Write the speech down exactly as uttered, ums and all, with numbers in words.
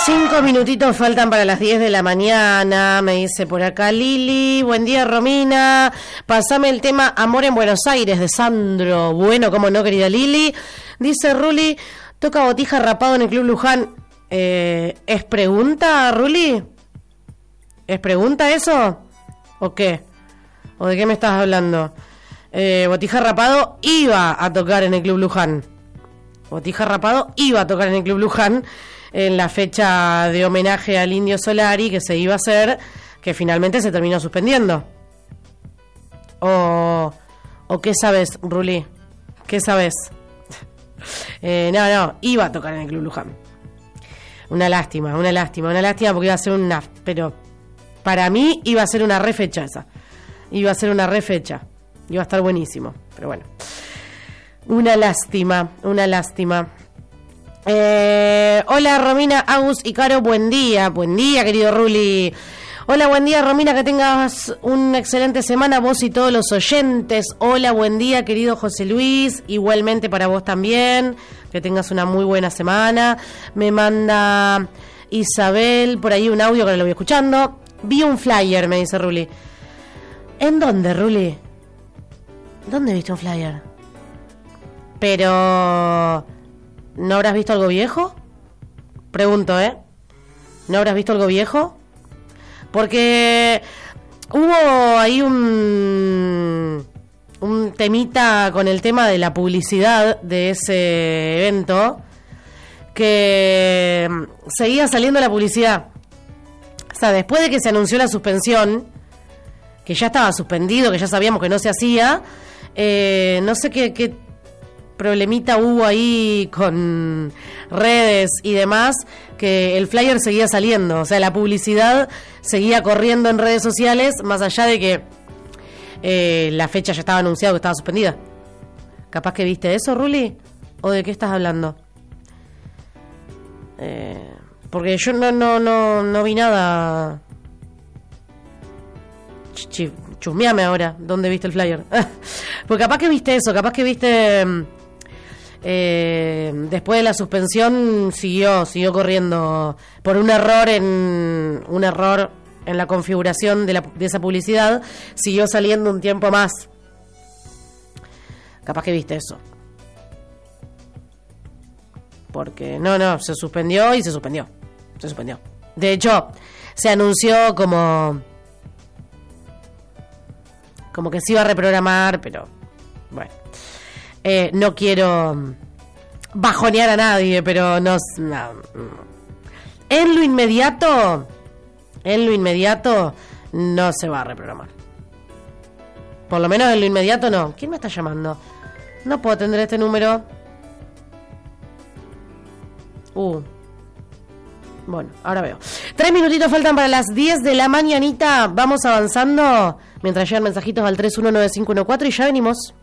Cinco minutitos faltan para las diez de la mañana, me dice por acá Lili. Buen día, Romina. Pasame el tema Amor en Buenos Aires de Sandro. Bueno, cómo no, querida Lili. Dice Ruli, toca Botija rapado en el Club Luján. Eh, ¿Es pregunta, Ruli? ¿Es pregunta eso? ¿O qué? ¿O de qué me estás hablando? Eh, Botija rapado iba a tocar en el Club Luján. Botija rapado iba a tocar en el Club Luján en la fecha de homenaje al Indio Solari que se iba a hacer, que finalmente se terminó suspendiendo. O, o ¿qué sabes, Ruli? ¿Qué sabes? eh, no, no, iba a tocar en el Club Luján. Una lástima, una lástima, una lástima porque iba a ser una... Pero para mí iba a ser una re fecha esa. Iba a ser una re fecha. Iba a estar buenísimo, pero bueno. Una lástima, una lástima. Eh, hola Romina, Agus y Caro, buen día. Buen día, querido Ruli. Hola, buen día, Romina, que tengas una excelente semana, vos y todos los oyentes. Hola, buen día, querido José Luis. Igualmente para vos también. Que tengas una muy buena semana. Me manda Isabel por ahí un audio que no lo voy escuchando. Vi un flyer, me dice Ruli. ¿En dónde, Ruli? ¿Dónde viste un flyer? Pero... ¿no habrás visto algo viejo? Pregunto, ¿eh? ¿No habrás visto algo viejo? Porque hubo ahí un... un temita con el tema de la publicidad de ese evento, que seguía saliendo la publicidad. O sea, después de que se anunció la suspensión, que ya estaba suspendido, que ya sabíamos que no se hacía, eh, no sé qué... qué problemita hubo ahí con redes y demás, que el flyer seguía saliendo, o sea, la publicidad seguía corriendo en redes sociales, más allá de que eh, la fecha ya estaba anunciada que estaba suspendida. ¿Capaz que viste eso, Ruli? ¿O de qué estás hablando? Eh, porque yo no no no no vi nada. Ch- chusmeame ahora, ¿dónde viste el flyer? Porque capaz que viste eso, capaz que viste... Eh, después de la suspensión siguió siguió corriendo por un error en un error en la configuración de, la, de esa publicidad, siguió saliendo un tiempo más. Capaz que viste eso, porque no no se suspendió y se suspendió se suspendió de hecho se anunció como como que se iba a reprogramar, pero bueno. Eh, no quiero bajonear a nadie, pero no, no. En lo inmediato, en lo inmediato no se va a reprogramar. Por lo menos en lo inmediato no. ¿Quién me está llamando? No puedo atender este número. Uh. Bueno, ahora veo. Tres minutitos faltan para las diez de la mañanita. Vamos avanzando mientras llegan mensajitos al tres uno nueve cinco uno cuatro y ya venimos.